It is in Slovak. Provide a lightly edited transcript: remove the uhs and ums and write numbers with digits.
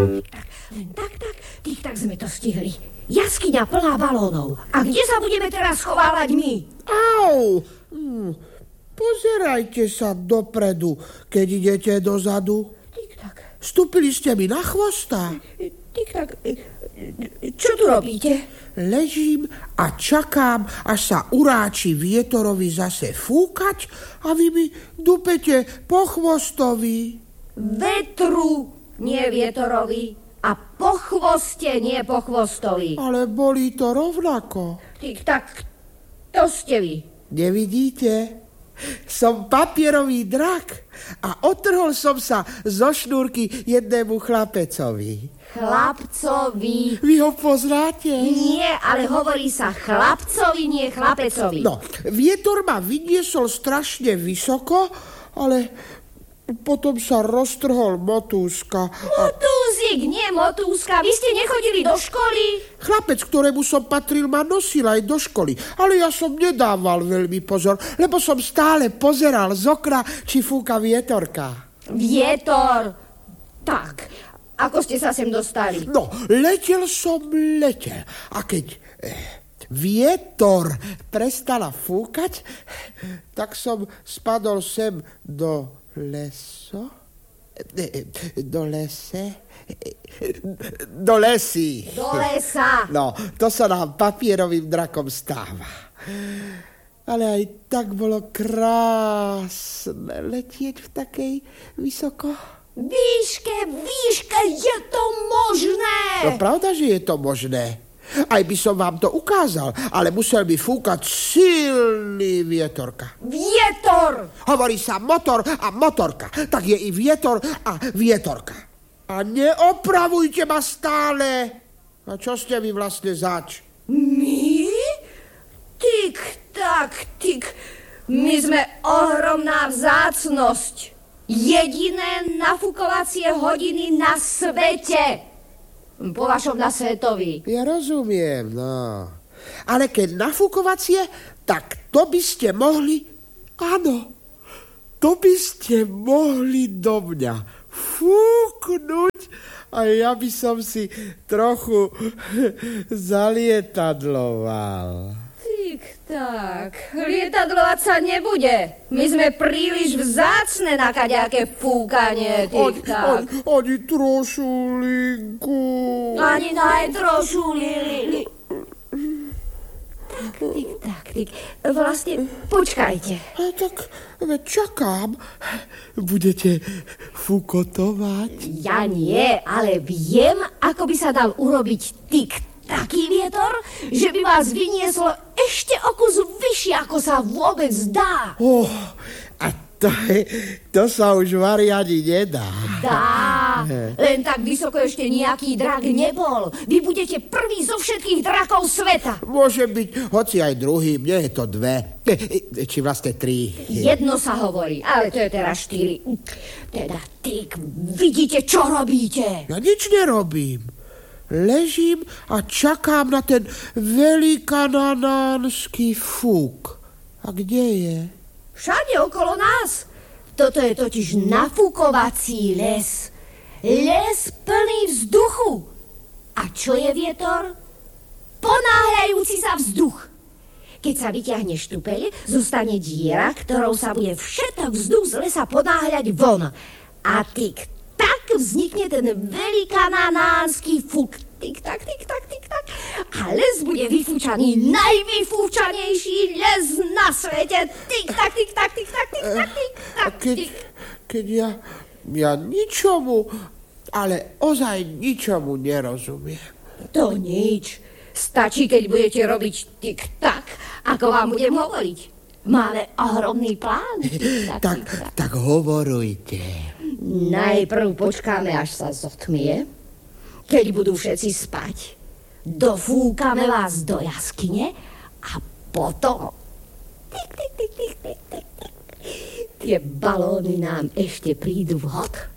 Tak, tak sme to stihli. Jaskyňa plná balónov. A kde sa budeme teraz schovávať my? Au! Pozerajte sa dopredu, keď idete dozadu. Tik-tak. Vstúpili ste mi na chvosta. Tik-tak. Čo tu robíte? Ležím a čakám, až sa uráči vietorovi zase fúkať a vy mi dupete po chvostovi. Vetru, nie vietorovi. A po chvoste, nie po chvostovi. Ale bolí to rovnako. Tik-tak, to ste vy. Nevidíte? Som papierový drak a otrhol som sa zo šnúrky jednému chlapecovi. Chlapcovi. Vy ho poznáte? Nie, ale hovorí sa chlapcovi, nie chlapecovi. No, vietor ma vyniesol strašne vysoko, ale potom sa roztrhol motúzka. Motúzik, nie motúzka. Vy ste nechodili do školy? Chlapec, ktorému som patril, ma nosil aj do školy. Ale ja som nedával veľmi pozor, lebo som stále pozeral z okna, či fúka vietorka. Vietor. Tak, ako ste sa sem dostali? No, letel. A keď vietor prestala fúkať, tak som spadol sem do lesa. No, to sa nám papierovým drakom stáva. Ale aj tak bolo krásne letieť v takej vysoko. Výške, je to možné. No pravda, že je to možné. Aj by som vám to ukázal, ale musel by fúkať silný vietorka. Vietor! Hovorí sa motor a motorka, tak je i vietor a vietorka. A neopravujte ma stále. A čo ste vy vlastne zač? My? Tik. My sme ohromná vzácnosť. Jediné nafúkovacie hodiny na svete. Po vašom na svetovi. Ja rozumiem, no. Ale keď nafúkovacie, tak to by ste mohli... Áno, to by ste mohli do mňa fúknuť a ja by som si trochu zalietadloval. Tak, lietadlovať sa nebude. My sme príliš vzácne na kaďaké fúkanie. Ani trošulinku. Ani najtrošulili. Tak. Vlastne, počkajte. Tak čakám. Budete fúkotovať? Ja nie, ale viem, ako by sa dal urobiť taký vietor, že by vás vynieslo ešte o kus vyššie, ako sa vôbec dá. A to sa už variadi nedá. Dá, len tak vysoko ešte nejaký drak nebol. Vy budete prvý zo všetkých drakov sveta. Môže byť, hoci aj druhý, mne je to 2. Či vlastne 3. Jedno sa hovorí, ale to je teraz 4. Teda, vidíte, čo robíte? Ja nič nerobím. Ležím a čakám na ten velikananánsky fúk. A kde je? Všade okolo nás. Toto je totiž nafúkovací les. Les plný vzduchu. A čo je vietor? Ponáhľajúci sa vzduch. Keď sa vyťahne štupeľ, zostane diera, ktorou sa bude všetok vzduch z lesa ponáhľať von. A tak vznikne ten velikananánsky fúk. Tik-tak. A les bude vyfúčaný, najvyfúčanejší les na svete. Tik-tak. A keď ja ničomu, ale ozaj ničomu nerozumiem. To nič. Stačí, keď budete robiť tik-tak, ako vám budem hovoriť. Máme ohromný plán. Tak hovorujte. Najprv počkáme, až sa zotmie. Keď budú všetci spať, dofúkame vás do jaskyne a potom... Tie balóny nám ešte prídu vhod.